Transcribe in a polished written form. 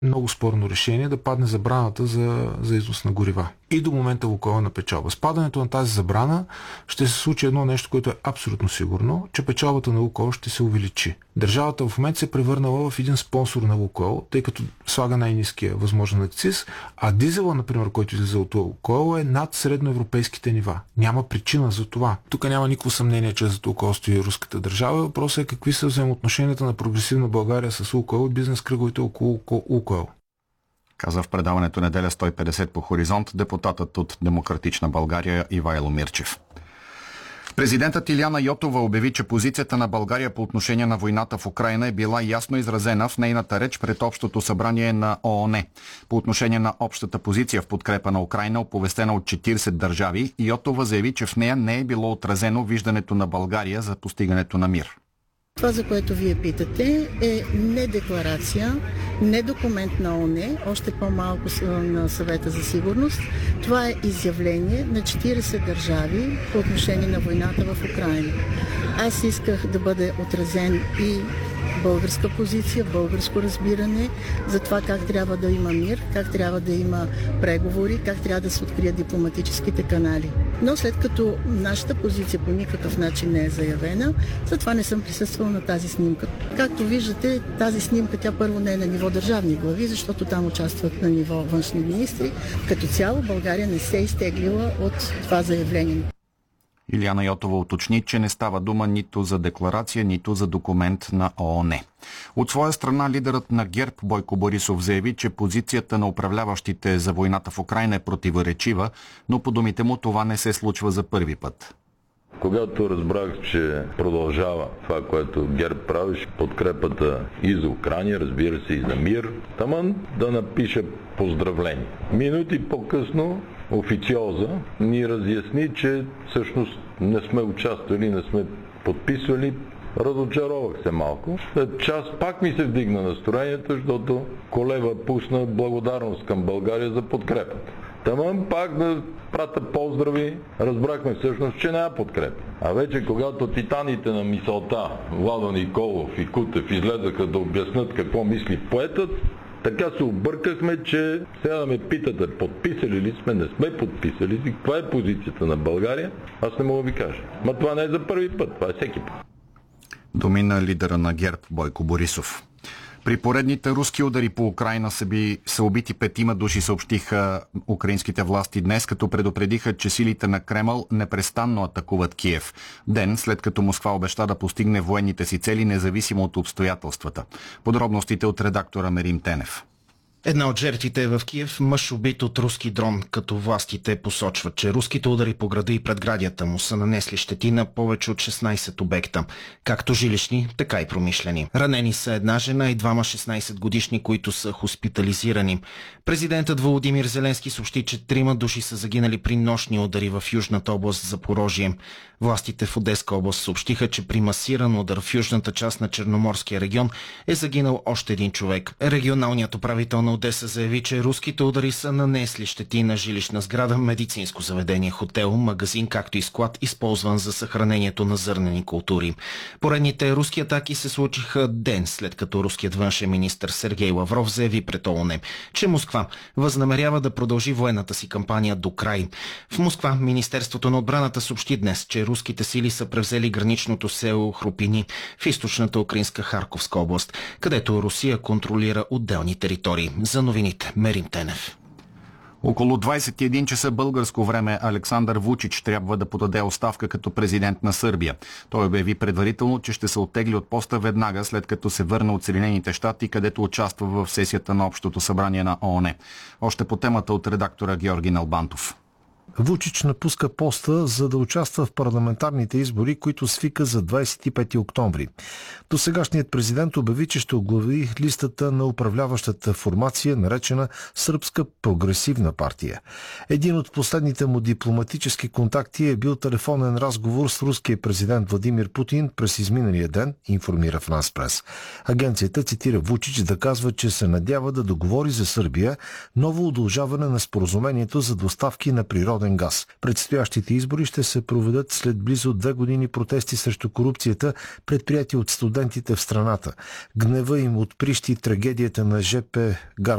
много спорно решение да падне забраната за износ на горива. И до момента Лукойл на печалба. С падането на тази забрана ще се случи едно нещо, което е абсолютно сигурно, че печалбата на Лукойл ще се увеличи. Държавата в момента се е превърнала в един спонсор на Лукойл, тъй като слага най-ниския възможен акциз, а дизела, например, който излиза от Лукойл, е над средноевропейските нива. Няма причина за това. Тук няма никакво съмнение, че за Лукойл стои руската държава. Въпросът е какви са взаимоотношенията на прогресивна България с Лукойл и бизнес кръговете около Лукойл. Каза в предаването Неделя 150 по Хоризонт депутатът от Демократична България Ивайло Мирчев. Президентът Илияна Йотова обяви, че позицията на България по отношение на войната в Украйна е била ясно изразена в нейната реч пред Общото събрание на ООН. По отношение на общата позиция в подкрепа на Украйна, оповестена от 40 държави, Йотова заяви, че в нея не е било отразено виждането на България за постигането на мир. Това, за което вие питате, е не декларация, не документ на ООН, още по-малко на Съвета за сигурност. Това е изявление на 40 държави по отношение на войната в Украйна. Аз исках да бъде отразен и българска позиция, българско разбиране за това как трябва да има мир, как трябва да има преговори, как трябва да се открият дипломатическите канали. Но след като нашата позиция по никакъв начин не е заявена, затова не съм присъствала на тази снимка. Както виждате, тази снимка тя първо не е на ниво държавни глави, защото там участват на ниво външни министри. Като цяло България не се е изтеглила от това заявление. Илияна Йотова уточни, че не става дума нито за декларация, нито за документ на ООН. От своя страна лидерът на ГЕРБ Бойко Борисов заяви, че позицията на управляващите за войната в Украйна е противоречива, но по думите му това не се случва за първи път. Когато разбрах, че продължава това, което ГЕРБ правиш, подкрепата и за Украйна, разбира се и за мир, таман да напиша поздравление. Минути по-късно официоза ни разясни, че всъщност не сме участвали, не сме подписвали. Разочаровах се малко. След час пак ми се вдигна настроението, защото Колева пусна благодарност към България за подкрепата. Таман пак да прата поздрави, разбрахме всъщност, че няма подкрепа. А вече когато титаните на мисълта, Владо Николов и Кутев, излезаха да обяснат какво мисли поетът, така се объркахме, че сега да ме питате, подписали ли сме, не сме подписали, каква е позицията на България, аз не мога да ви кажа. Ма това не е за първи път, това е всеки път. Думи на лидера на ГЕРБ Бойко Борисов. При поредните руски удари по Украйна са убити 5 души, съобщиха украинските власти днес, като предупредиха, че силите на Кремъл непрестанно атакуват Киев. Ден след като Москва обеща да постигне военните си цели, независимо от обстоятелствата. Подробностите от редактора Мерим Тенев. Една от жертвите е в Киев, мъж убит от руски дрон, като властите посочват, че руските удари по града и предградията му са нанесли щети на повече от 16 обекта, както жилищни, така и промишлени. Ранени са една жена и 2 16 годишни, които са хоспитализирани. Президентът Володимир Зеленски съобщи, че 3 души са загинали при нощни удари в южната област Запорожие. Властите в Одеска област съобщиха, че при масиран удар в южната част на Черноморския регион е загинал още един човек. Регионалният управител на Одеса заяви, че руските удари са нанесли щети на жилищна сграда, медицинско заведение, хотел, магазин, както и склад, използван за съхранението на зърнени култури. Поредните руски атаки се случиха ден след като руският външен министър Сергей Лавров заяви пред ООН, че Москва възнамерява да продължи военната си кампания до край. В Москва Министерството на отбраната съобщи днес, че руските сили са превзели граничното село Хрупини в източната украинска Харковска област, където Русия контролира отделни територии. За новините Мерим Тенев. Около 21 часа българско време Александър Вучич трябва да подаде оставка като президент на Сърбия. Той обяви предварително, че ще се оттегли от поста веднага след като се върне от Съединените щати, където участва в сесията на Общото събрание на ООН. Още по темата от редактора Георги Налбантов. Вучич напуска поста, за да участва в парламентарните избори, които свика за 25 октомври. Досегашният президент обяви, че ще оглави листата на управляващата формация, наречена Сръбска прогресивна партия. Един от последните му дипломатически контакти е бил телефонен разговор с руския президент Владимир Путин през изминалия ден, информира France Press. Агенцията цитира Вучич да казва, че се надява да договори за Сърбия ново удължаване на споразумението за доставки на природен газ. Предстоящите избори ще се проведат след близо 2 години протести срещу корупцията, предприятия от студентите в страната. Гнева им отприщи трагедията на ЖП гара